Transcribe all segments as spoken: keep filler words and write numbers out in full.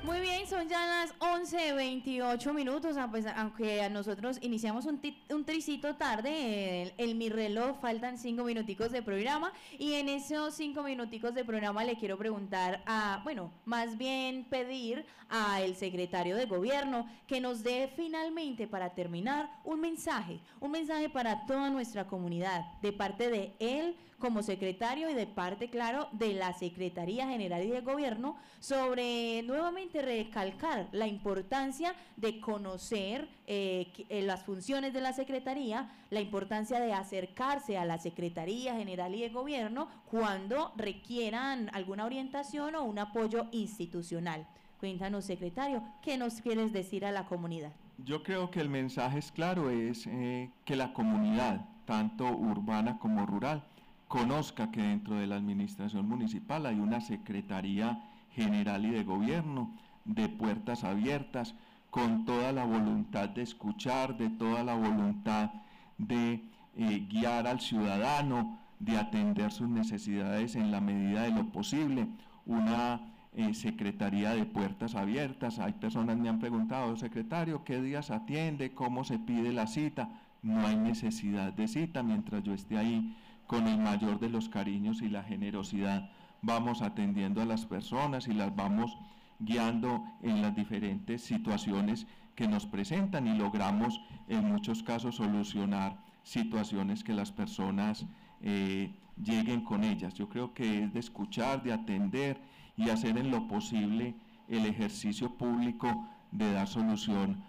Muy bien, son ya las once veintiocho minutos, aunque a nosotros iniciamos un, un tricito tarde, el, el mi reloj, faltan cinco minuticos de programa, y en esos cinco minuticos de programa le quiero preguntar a, bueno, más bien pedir al secretario de gobierno que nos dé finalmente, para terminar, un mensaje, un mensaje para toda nuestra comunidad, de parte de él como secretario y de parte, claro, de la Secretaría General y de Gobierno, sobre nuevamente recalcar la importancia de conocer eh, las funciones de la Secretaría, la importancia de acercarse a la Secretaría General y de Gobierno cuando requieran alguna orientación o un apoyo institucional. Cuéntanos, secretario, ¿qué nos quieres decir a la comunidad? Yo creo que el mensaje es claro, es eh, que la comunidad, tanto urbana como rural, conozca que dentro de la administración municipal hay una Secretaría General y de Gobierno de puertas abiertas, con toda la voluntad de escuchar, de toda la voluntad de eh, guiar al ciudadano, de atender sus necesidades en la medida de lo posible. Una eh, Secretaría de puertas abiertas. Hay personas que me han preguntado, secretario, ¿qué días atiende? ¿Cómo se pide la cita? No hay necesidad de cita. Mientras yo esté ahí, con el mayor de los cariños y la generosidad, vamos atendiendo a las personas y las vamos guiando en las diferentes situaciones que nos presentan, y logramos en muchos casos solucionar situaciones que las personas eh, lleguen con ellas. Yo creo que es de escuchar, de atender y hacer en lo posible el ejercicio público de dar solución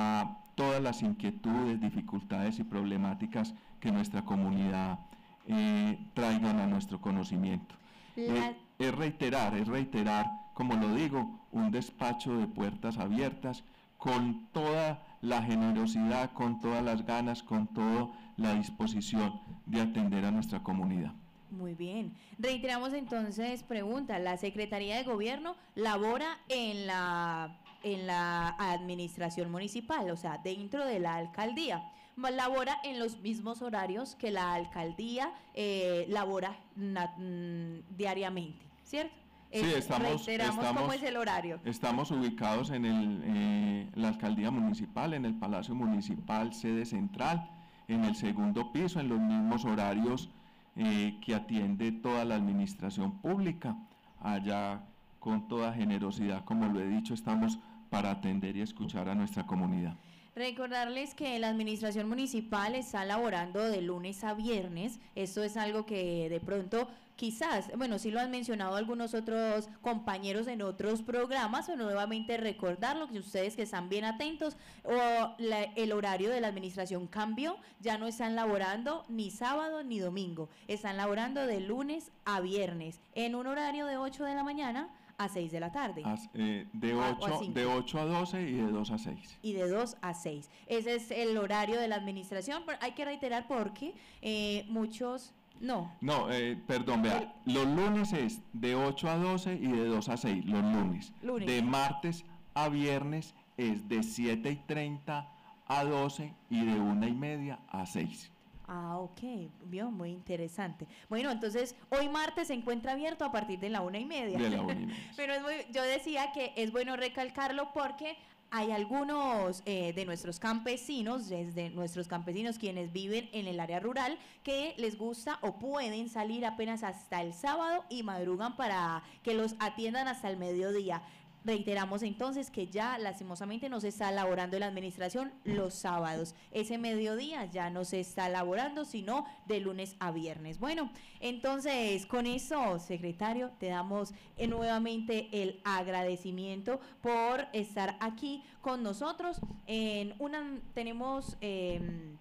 a todas las inquietudes, dificultades y problemáticas que nuestra comunidad eh, traigan a nuestro conocimiento. La... Eh, es reiterar, es reiterar, como lo digo, un despacho de puertas abiertas, con toda la generosidad, con todas las ganas, con toda la disposición de atender a nuestra comunidad. Muy bien. Reiteramos entonces, pregunta, ¿la Secretaría de Gobierno labora en la, en la administración municipal, o sea, dentro de la alcaldía? Labora en los mismos horarios que la alcaldía eh, labora na, mm, diariamente, ¿cierto? Sí, estamos, reiteramos estamos, cómo es el horario. Estamos ubicados en el, eh, la alcaldía municipal, en el Palacio Municipal, sede central, en el segundo piso, en los mismos horarios eh, que atiende toda la administración pública. Allá, con toda generosidad, como lo he dicho, estamos para atender y escuchar a nuestra comunidad. Recordarles que la administración municipal está laborando de lunes a viernes. Esto es algo que de pronto quizás, bueno, sí lo han mencionado algunos otros compañeros en otros programas, pero nuevamente recordarlo, que ustedes que están bien atentos, o la, el horario de la administración cambió, ya no están laborando ni sábado ni domingo, están laborando de lunes a viernes, en un horario de ocho de la mañana a seis de la tarde. As, eh, de, ocho, de ocho a doce y de dos a seis. Y de dos a seis. Ese es el horario de la administración, pero hay que reiterar porque eh, muchos... No. No, eh, perdón, vea, los lunes es de ocho a doce y de dos a seis, los lunes. lunes. De martes a viernes es de siete y treinta a doce y de una y media a seis. Ah, ok, bien, muy interesante. Bueno, entonces hoy martes se encuentra abierto a partir de la una y media. De la una y media. Pero es muy, yo decía que es bueno recalcarlo porque hay algunos eh, de nuestros campesinos, desde nuestros campesinos quienes viven en el área rural, que les gusta o pueden salir apenas hasta el sábado y madrugan para que los atiendan hasta el mediodía. Reiteramos entonces que ya lastimosamente no se está elaborando en la administración los sábados. Ese mediodía ya no se está elaborando, sino de lunes a viernes. Bueno, entonces con eso, secretario, te damos eh, nuevamente el agradecimiento por estar aquí con nosotros. En una tenemos eh,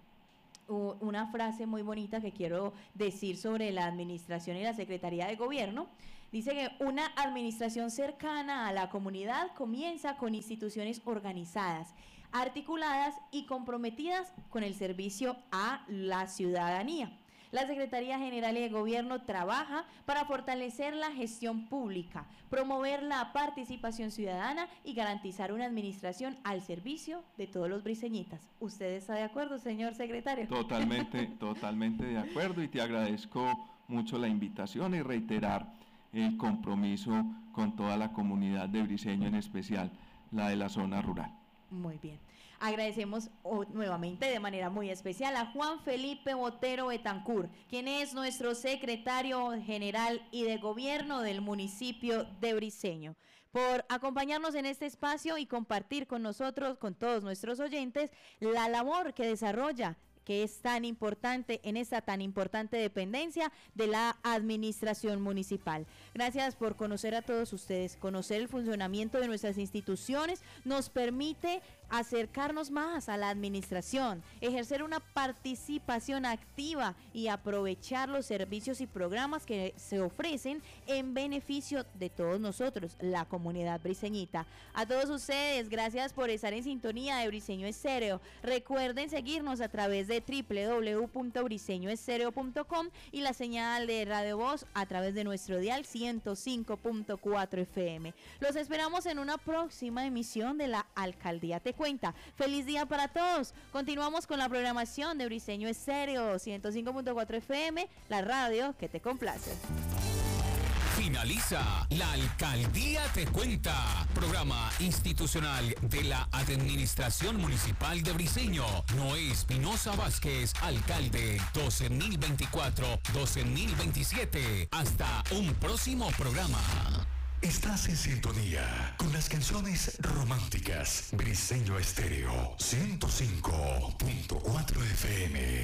una frase muy bonita que quiero decir sobre la administración y la Secretaría de Gobierno. Dice que una administración cercana a la comunidad comienza con instituciones organizadas, articuladas y comprometidas con el servicio a la ciudadanía. La Secretaría General de Gobierno trabaja para fortalecer la gestión pública, promover la participación ciudadana y garantizar una administración al servicio de todos los briceñitas. ¿Usted está de acuerdo, señor secretario? Totalmente, totalmente de acuerdo, y te agradezco mucho la invitación y reiterar el compromiso con toda la comunidad de Briceño, en especial la de la zona rural. Muy bien. Agradecemos oh, nuevamente de manera muy especial a Juan Felipe Botero Betancur, quien es nuestro secretario general y de gobierno del municipio de Briceño, por acompañarnos en este espacio y compartir con nosotros, con todos nuestros oyentes, la labor que desarrolla, que es tan importante en esta tan importante dependencia de la administración municipal. Gracias por conocer a todos ustedes. Conocer el funcionamiento de nuestras instituciones nos permite acercarnos más a la administración, ejercer una participación activa y aprovechar los servicios y programas que se ofrecen en beneficio de todos nosotros, la comunidad briceñita. A todos ustedes, gracias por estar en sintonía de Briceño Estéreo. Recuerden seguirnos a través de doble u doble u doble u punto briceño estéreo punto com y la señal de Radio Voz a través de nuestro dial ciento cinco punto cuatro F M. Los esperamos en una próxima emisión de la Alcaldía Te Cuenta. Feliz día para todos. Continuamos con la programación de Briceño Estéreo ciento cinco punto cuatro F M, la radio que te complace. Finaliza La Alcaldía Te Cuenta, programa institucional de la Administración Municipal de Briceño. Noé Espinosa Vázquez, alcalde doce mil veinticuatro a doce mil veintisiete. Hasta un próximo programa. Estás en sintonía con las canciones románticas. Briceño Estéreo ciento cinco punto cuatro F M.